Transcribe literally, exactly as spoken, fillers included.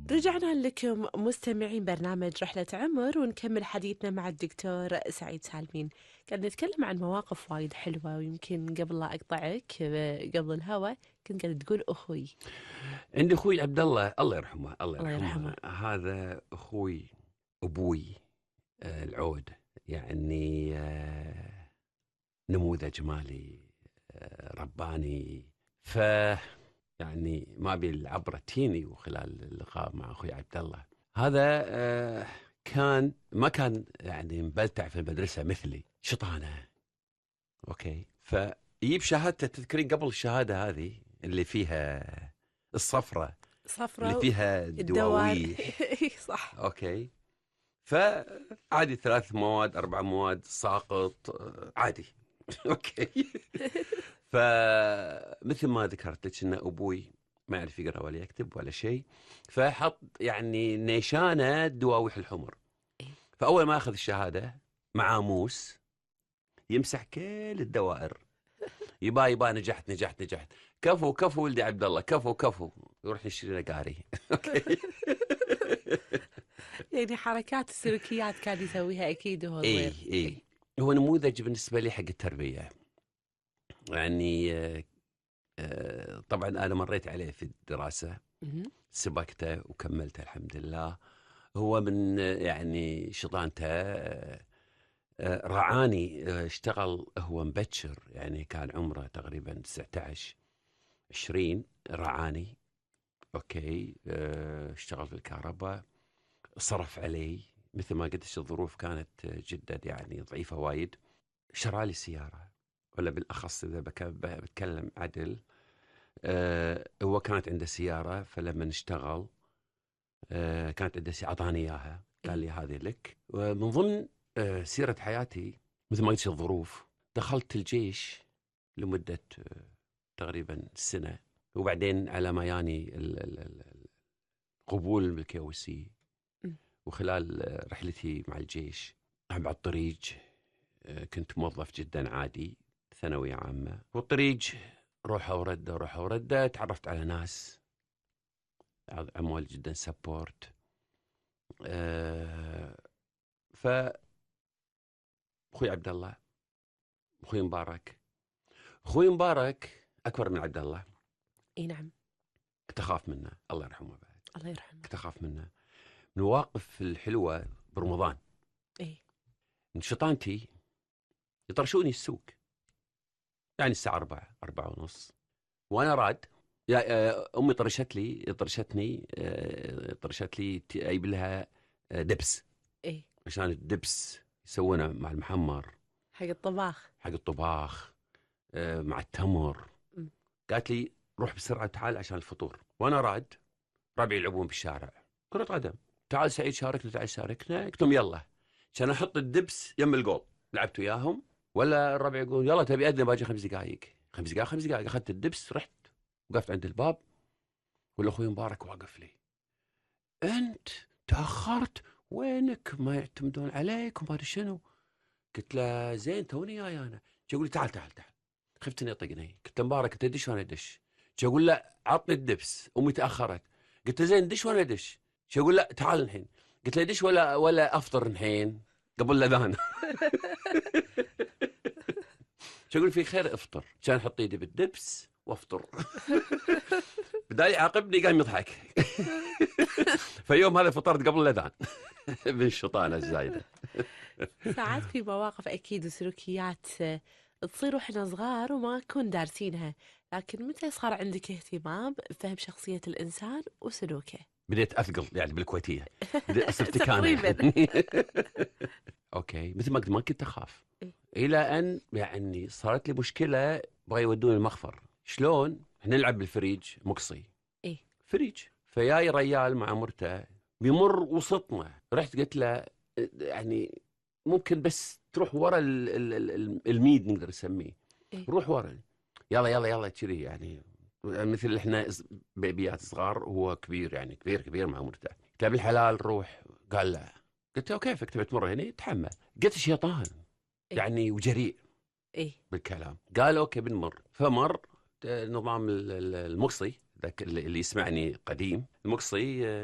رجعنا لكم مستمعين برنامج رحلة عمر، ونكمل حديثنا مع الدكتور سعيد سالمين. كنا نتكلم عن مواقف وايد حلوة، ويمكن قبل لا أقطعك قبل الهوا كنت قاعد تقول أخوي. عندي أخوي عبد الله، الله يرحمه الله الله يرحمه, يرحمه. هذا أخوي أبوي آه العود، يعني آه نموذج مالي، آه رباني. ف يعني ما أبي العبرة تيني وخلال اللقاء مع أخوي عبد الله هذا. آه كان ما كان يعني مبلتع في المدرسة مثلي، شطانة. أوكي، فيجيب شهادته. تذكرين قبل الشهادة هذه اللي فيها الصفرة، اللي صفرة فيها الدوار. الدواويش؟ صح. اوكي، فعادي ثلاث مواد اربع مواد ساقط عادي. اوكي. فمثل ما ذكرت لك ان ابوي ما يعرف يقرا ولا يكتب ولا شيء، فحط يعني نيشانه الدواويح الحمر. فاول ما اخذ الشهاده مع موس يمسح كل الدوائر، يبا يبا نجحت نجحت نجحت، كفو كفو ولدي عبد الله، كفو كفو، يروح يشتري له قاري. اوكي. يعني حركات السلوكيات كان يسويها أكيد وهو اي صغير. اي هو نموذج بالنسبه لي حق التربيه. يعني آه، طبعا انا مريت عليه في الدراسه، مهم. سبقته وكملته الحمد لله. هو من آه، يعني شطانته آه، آه، رعاني. آه، اشتغل هو مبكر، يعني كان عمره تقريبا تسعة عشر عشرين، رعاني. اوكي، آه، اشتغل في الكهرباء، صرف علي مثل ما قلت. الظروف كانت جدا يعني ضعيفه وايد. شرى لي سياره، ولا بالاخص اذا بك- بتكلم عدل، آه هو كانت عنده سياره، فلما اشتغل آه كانت عنده سيارة، اعطاني اياها، قال إيه. لي هذه لك. ومن ضمن آه سيره حياتي مثل ما قلت الظروف، دخلت الجيش لمده آه تقريبا سنه، وبعدين على ما ياني ال- ال- ال- القبول بالكي او سي. مم. وخلال آه، رحلتي مع الجيش بعد الطريق آه، كنت موظف جدا عادي، ثانوية عامة. والطريق روحة وردة روحة وردة، تعرفت على ناس عمول جدا سبورت. أه ف اخوي عبد الله، اخوي مبارك. اخوي مبارك اكبر من عبد الله. اي نعم. كنت اخاف منه، الله يرحمه بعد. الله يرحمه. كنت اخاف منه. من المواقف الحلوة برمضان، اي. من شطانتي يطرشوني السوق، يعني الساعة أربعة أربعة ونص، وأنا راد. يا آه، امي طرشت لي طرشتني آه، طرشت لي ت- اجيب لها آه، دبس، اي. عشان الدبس يسوونه مع المحمر حق الطباخ. حق الطباخ آه، مع التمر. مم. قالت لي روح بسرعه تعال عشان الفطور. وانا راد، ربعي يلعبون بالشارع كرة قدم، تعال سعيد شاركنا تعال شاركنا. قلت لهم يلا، عشان احط الدبس يم الجول. لعبت وياهم، ولا الربع يقول يلا تبي اذن باجي خمس دقائق. خمس دقائق خمس دقائق اخذت الدبس، رحت وقفت عند الباب، ولا اخوي مبارك واقف لي، انت تاخرت، وينك؟ ما يعتمدون عليك وما ادري شنو. قلت له زين توني جاي انا. يقول لي تعال تعال تعال. خفت اني يطقني. قلت له مبارك انت تدش وانا ادش. يقول لا عطني الدبس، امي تاخرت. قلت له زين دش وانا ادش. يقول لا تعال الحين. قلت له دش ولا ولا افطر الحين قبل الاذان. يقول في خير افطر، كان احط ايدي بالدبس وافطر. بدال يعاقبني قام يضحك. فيوم هذا فطرت قبل الاذان. بالشطانه الزايده. ساعات في مواقف أكيد وسلوكيات آه، تصير وإحنا صغار وما نكون دارسينها، لكن متى صار عندك اهتمام بفهم شخصية الإنسان وسلوكه؟ بديت اثقل يعني بالكويتيه، بديت اصير تكانه. تقريبا. اوكي، مثل ما قلت ما كنت اخاف، إيه. الى ان يعني صارت لي مشكله، بغى يودوني المخفر. شلون؟ احنا نلعب بالفريج مقصي، إيه. فريج. فياي ريال مع مرته بيمر وسطنا، رحت قلت له يعني ممكن بس تروح ورا ال- ال- ال- الميد نقدر نسميه، إيه. روح ورا، يلا يلا يلا كذي يعني. مثل احنا بيبيات صغار، هو كبير يعني كبير كبير مع مرته. قلت له بالحلال روح. قال لا. قلت له كيفك تبي تمر هنا؟ تحمل. قلت شيطان إيه. يعني وجريء إيه. بالكلام. قال اوكي بنمر. فمر نظام ال- ال- المقصي، ذاك اللي اللي يسمعني قديم، المقصي